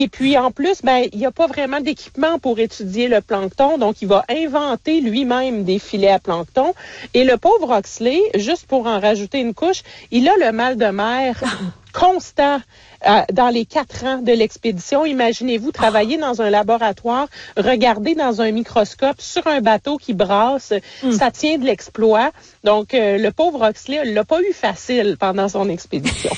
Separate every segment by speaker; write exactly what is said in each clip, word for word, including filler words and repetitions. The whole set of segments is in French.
Speaker 1: Et puis, en plus, ben, il n'y a pas vraiment d'équipement pour étudier le plancton, donc il va inventer lui-même des filets à plancton. Et le pauvre Oxley, juste pour en rajouter une couche, il a le mal de mer constant euh, dans les quatre ans de l'expédition. Imaginez-vous travailler dans un laboratoire, regarder dans un microscope sur un bateau qui brasse. Mm. Ça tient de l'exploit. Donc, euh, le pauvre Oxley, il l'a pas eu facile pendant son expédition.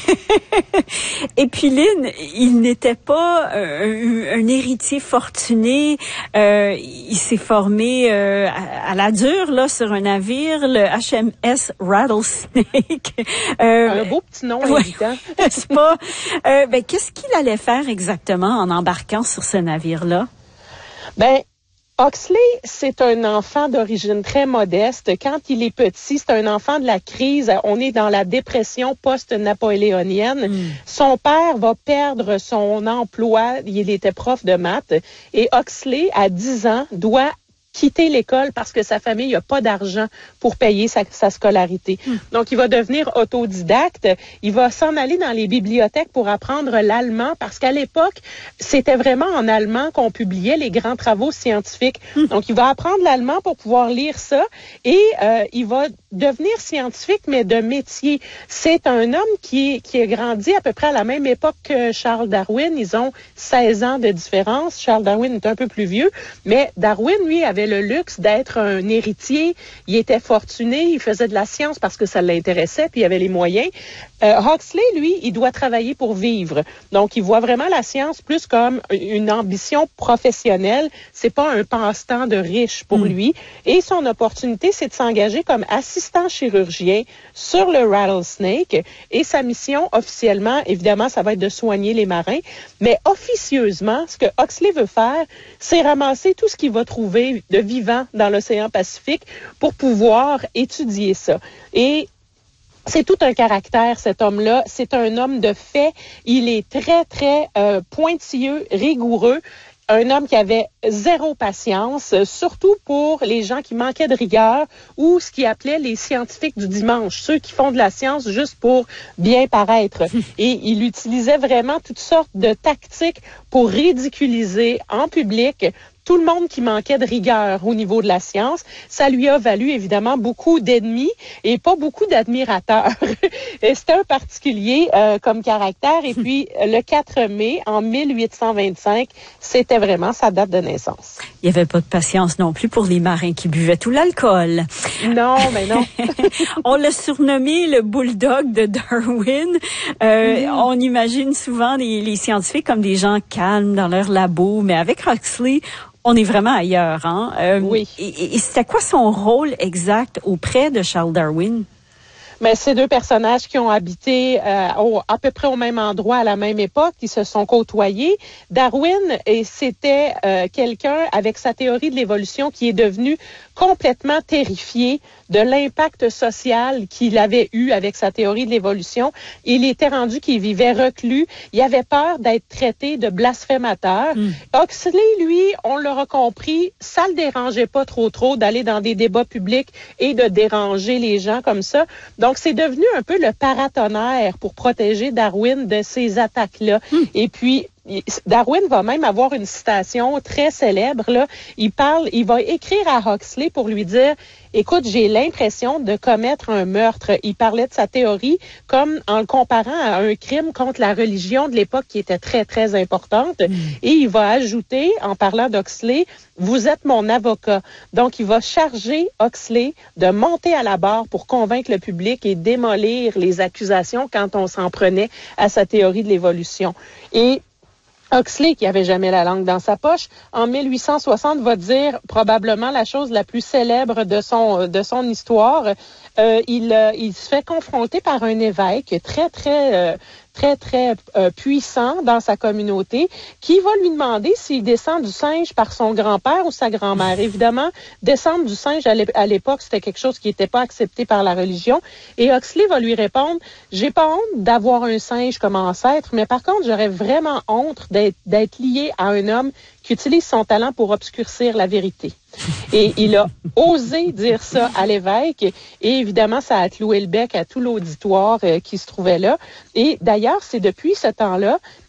Speaker 2: Et puis, Lynn, il n'était pas euh, un, un héritier fortuné. Euh, il s'est formé euh, à, à la dure là sur un navire, le H M S Rattlesnake.
Speaker 1: Euh, un beau petit nom,
Speaker 2: ouais,
Speaker 1: évident.
Speaker 2: N'est-ce pas? Euh, ben, qu'est-ce qu'il allait faire exactement en embarquant sur ce navire-là?
Speaker 1: Ben, Oxley, c'est un enfant d'origine très modeste. Quand il est petit, c'est un enfant de la crise. On est dans la dépression post-napoléonienne. Mm. Son père va perdre son emploi. Il était prof de maths. Et Oxley, à dix ans, doit quitter l'école parce que sa famille n'a pas d'argent pour payer sa, sa scolarité. Mm. Donc, il va devenir autodidacte. Il va s'en aller dans les bibliothèques pour apprendre l'allemand parce qu'à l'époque, c'était vraiment en allemand qu'on publiait les grands travaux scientifiques. Mm. Donc, il va apprendre l'allemand pour pouvoir lire ça et euh, il va devenir scientifique, mais de métier. C'est un homme qui, qui a grandi à peu près à la même époque que Charles Darwin. Ils ont seize ans de différence. Charles Darwin est un peu plus vieux, mais Darwin, lui, avait le luxe d'être un héritier. Il était fortuné, il faisait de la science parce que ça l'intéressait, puis il avait les moyens. Euh, Huxley, lui, il doit travailler pour vivre. Donc, il voit vraiment la science plus comme une ambition professionnelle. C'est pas un passe-temps de riche pour mm. lui. Et son opportunité, c'est de s'engager comme assistant chirurgien sur le Rattlesnake. Et sa mission, officiellement, évidemment, ça va être de soigner les marins. Mais officieusement, ce que Huxley veut faire, c'est ramasser tout ce qu'il va trouver de vivant dans l'océan Pacifique pour pouvoir étudier ça. Et c'est tout un caractère, cet homme-là. C'est un homme de fait. Il est très, très euh, pointilleux, rigoureux. Un homme qui avait zéro patience, surtout pour les gens qui manquaient de rigueur ou ce qu'il appelait les scientifiques du dimanche, ceux qui font de la science juste pour bien paraître. Et il utilisait vraiment toutes sortes de tactiques pour ridiculiser en public tout le monde qui manquait de rigueur au niveau de la science. Ça lui a valu évidemment beaucoup d'ennemis et pas beaucoup d'admirateurs. C'était un particulier euh, comme caractère. Et puis, le quatre mai, en mille huit cent vingt-cinq, c'était vraiment sa date de naissance.
Speaker 2: Il n'y avait pas de patience non plus pour les marins qui buvaient tout l'alcool.
Speaker 1: Non, mais non.
Speaker 2: On l'a surnommé le bulldog de Darwin. Euh, mm. On imagine souvent les, les scientifiques comme des gens calmes dans leur labo, mais avec Huxley, on est vraiment ailleurs, hein? Euh,
Speaker 1: oui.
Speaker 2: Et, et c'était quoi son rôle exact auprès de Charles Darwin?
Speaker 1: Mais ces deux personnages qui ont habité euh, au, à peu près au même endroit à la même époque, ils se sont côtoyés. Darwin, et c'était euh, quelqu'un avec sa théorie de l'évolution qui est devenu complètement terrifié de l'impact social qu'il avait eu avec sa théorie de l'évolution. Il était rendu qu'il vivait reclus. Il avait peur d'être traité de blasphémateur. Mm. Huxley, lui, on l'aura compris, ça le dérangeait pas trop trop d'aller dans des débats publics et de déranger les gens comme ça. Donc, c'est devenu un peu le paratonnerre pour protéger Darwin de ces attaques-là. Mm. Et puis, Darwin va même avoir une citation très célèbre, là. Il parle, il va écrire à Huxley pour lui dire, écoute, j'ai l'impression de commettre un meurtre. Il parlait de sa théorie comme en le comparant à un crime contre la religion de l'époque qui était très, très importante. Mm. Et il va ajouter, en parlant d'Huxley, vous êtes mon avocat. Donc, il va charger Huxley de monter à la barre pour convaincre le public et démolir les accusations quand on s'en prenait à sa théorie de l'évolution. Et Huxley, qui avait jamais la langue dans sa poche, en mille huit cent soixante va dire probablement la chose la plus célèbre de son de son histoire. Euh, il euh, il se fait confronter par un évêque très très euh, très très euh, puissant dans sa communauté qui va lui demander s'il descend du singe par son grand-père ou sa grand-mère. Évidemment, descendre du singe à l'époque, c'était quelque chose qui n'était pas accepté par la religion. Et Huxley va lui répondre, j'ai pas honte d'avoir un singe comme ancêtre, mais par contre, j'aurais vraiment honte d'être, d'être lié à un homme qui utilise son talent pour obscurcir la vérité. Et il a osé dire ça à l'évêque et évidemment, ça a cloué le bec à tout l'auditoire euh, qui se trouvait là. Et d'ailleurs, c'est depuis ce temps-là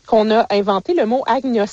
Speaker 1: qu'on a inventé le mot agnostique.